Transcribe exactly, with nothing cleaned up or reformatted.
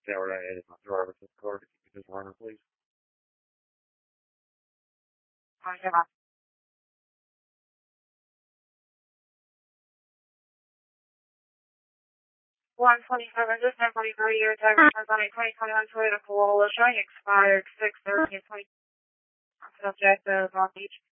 shower I added my driver's card. If you could just run her, please. Okay. one twenty-seven, just ten forty-three years, driver on a twenty twenty-one Toyota Corolla showing expired six thirty and twenty. Subject of Long Beach.